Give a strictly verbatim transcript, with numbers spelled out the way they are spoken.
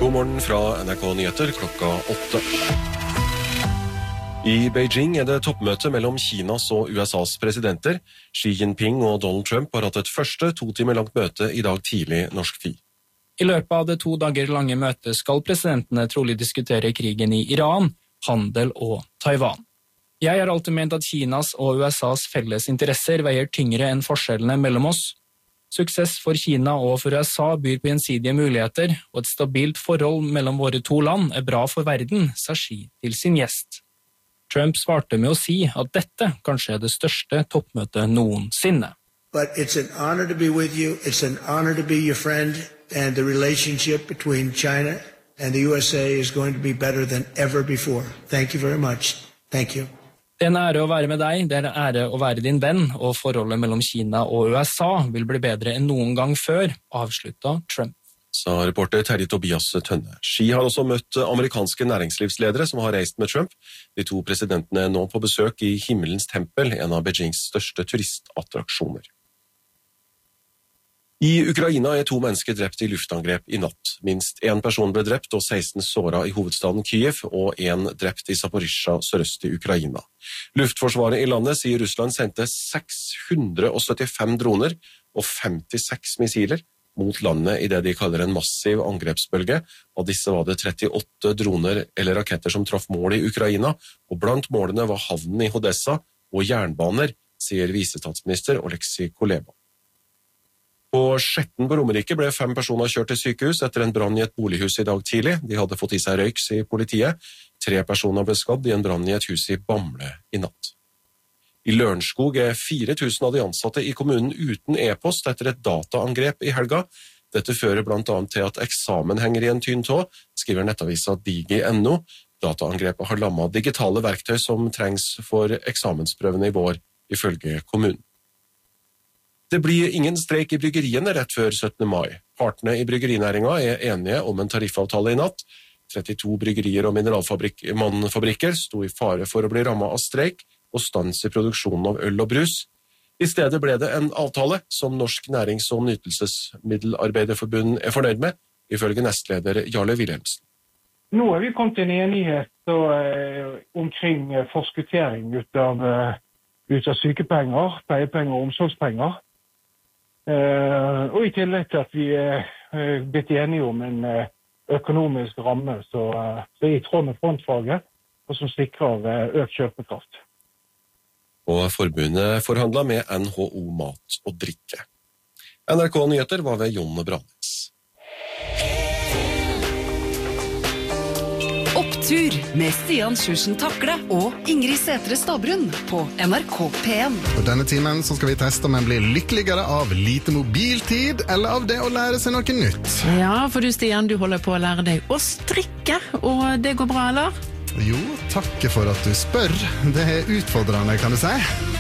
God morgen fra N R K Nyheter klokka åtte. I Beijing er det toppmøte mellom Kinas og U S A's presidenter. Xi Jinping og Donald Trump har hatt et første to timer langt møte i dag tidlig norsk tid. I løpet av det to dager lange møtet skal presidentene trolig diskutere krigen i Iran, handel og Taiwan. Jeg har alltid ment at Kinas og U S A's felles interesser veier tyngre enn forskjellene mellom oss. Suksess for Kina og for U S A byr på gjensidige muligheter, og et stabilt forhold mellom våre to land er bra for verden, sa Xi til sin gjest. Trump svarte med å si at dette kanskje er det største toppmøtet noensinne. But it's an honor to be with you. It's an honor to be your friend. And the relationship between China and the U S A is going to be better than ever before. Thank you very much. Thank you. Det er en ære å være med deg, det er en ære å være din venn, og forholdet mellom Kina og U S A vil bli bedre enn noen gang før, avslutta Trump. Sa reporter Terje Tobias Tønne. Xi har også møtt amerikanske næringslivsledere som har reist med Trump. De to presidentene er nå på besøk i Himmelens tempel, en av Beijings største turistattraksjoner. I Ukraina er to mennesker drept i luftangrep i natt. Minst én person ble drept og seksten såret i hovedstaden Kyiv, og én drept i Zaporizjzja sørøst i Ukraina. Luftforsvaret i landet sier Russland sendte seks hundre syttifem droner og femtiseks missiler mot landet i det de kaller en massiv angrepsbølge. Av disse var det trettiåtte droner eller raketter som traff mål i Ukraina, og blant målene var havnen i Odessa og jernbaner, sier visestatsminister Oleksij Kuleba. På Skjetten på Romerike ble fem personer kjørt til sykehus etter en brann i et bolighus i dag tidlig. De hadde fått i seg røyk, sier politiet. Tre personer ble skadd i en brann i et hus i Bamble i natt. I Lørenskog er fire tusen av de ansatte i kommunen uten e-post etter et dataangrep i helga. Dette fører blant annet til at eksamen henger i en tynn tå, skriver nettavisa digi punktum no. Dataangrepet har lammet digitale verktøy som trengs for eksamensprøvene i vår, ifølge kommunen. Det blir ingen streik i bryggeriene rett før syttende mai. Partene i bryggerinæringa er enige om en tariffavtale i natt. trettito bryggerier og mineralfabrikker sto i fare for å bli rammet av streik og stans i produksjonen av øl og brus. I stedet ble det en avtale som Norsk Nærings- og Nytelsesmiddelarbeiderforbund er fornøyd med, ifølge nestleder Jarle Wilhelmsen. Nå er vi kommet til en enighet og, eh, omkring forskuttering ut av, uh, ut av sykepenger, pleiepenger og omsorgspenger. Uh, og i tillegg til at vi er uh, blitt enige om en uh, økonomisk ramme som uh, er i tråd med frontfaget, og som sikrer uh, økt kjøpekraft. Og forbundet forhandlet med N H O Mat og Drikke. N R K Nyheter var ved Jon Brandnes. Opptur med Stian Sjursen Takle og Ingrid Sætre Stabrun på N R K P en. På denne timen så skal vi teste om en blir lykkeligere av lite mobiltid eller av det å lære seg noe nytt. Ja, for du Stian, du holder på å lære deg å strikke, og det går bra, eller? Jo, takk for at du spør. Det er utfordrende, kan du si.